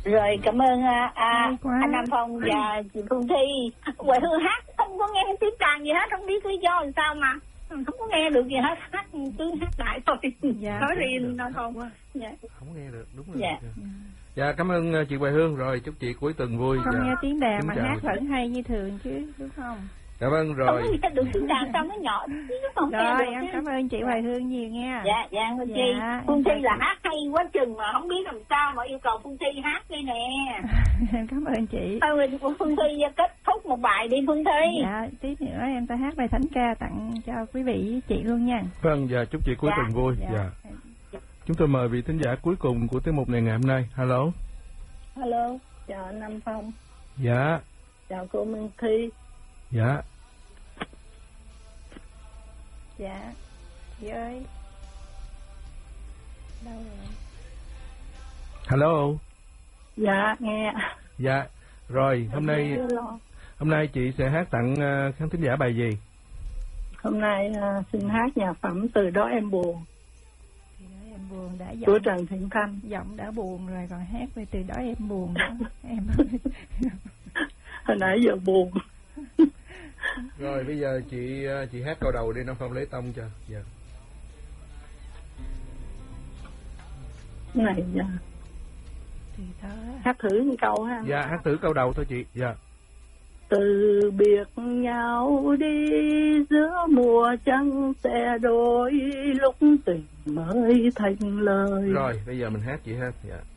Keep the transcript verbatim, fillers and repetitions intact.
Rồi cảm ơn à, à, anh Nam Phong và chị Phương Thi. Quệ Hương hát không có nghe tiếng đàn gì hết, không biết lý do làm sao mà không có nghe được gì hết, hát cứ hát đại thôi. Dạ. Nói riêng Nam Phong. Dạ. Không nghe được, đúng rồi. Dạ. Dạ. Dạ, cảm ơn chị Quệ Hương. Rồi chúc chị cuối tuần vui. Không dạ. nghe tiếng đàn mà hát chị. vẫn hay như thường chứ, đúng không? Dạ vâng, rồi. Không nghe được tiếng đàn sao nó nhỏ không rồi nghe được em chứ. cảm ơn chị Quệ Hương nhiều nha. Dạ dạ Phương Thi. Dạ, Phương Thi là hát hay quá chừng mà không biết làm sao mà yêu cầu Phương Thi hát đi nè. Em cảm ơn chị. Thôi Phương Thi kết thúc một bài đi Phương Thi. Dạ tí nữa em sẽ hát bài thánh ca tặng cho quý vị với chị luôn nha. Vâng, dạ chúc chị cuối dạ. tuần vui. Dạ. Dạ. Chúng tôi mời vị thính giả cuối cùng của tiết mục này ngày hôm nay. Hello. Hello, chào anh Nam Phong. Dạ. Chào cô Minh Thi. Dạ. Dạ. Chị ơi. Đâu rồi? Hello. Dạ nghe. Dạ. Rồi hôm nay hôm nay chị sẽ hát tặng uh, khán thính giả bài gì? Hôm nay uh, xin hát nhạc phẩm Từ Đó Em Buồn. Từ Đó Em Buồn đã giọng, của Trần Thiện Thanh. Giọng đã buồn rồi còn hát về Từ Đó Em Buồn nữa. Em hồi nãy giờ buồn. Rồi bây giờ chị chị hát câu đầu đi, Nam Phong lấy tông cho. Dạ. Này dạ. Hát thử một câu ha. Dạ, hát thử câu đầu thôi chị. Dạ. Từ biệt nhau đi giữa mùa trăng sẽ đôi lúc tình mới thành lời. Rồi bây giờ mình hát chị ha. Dạ.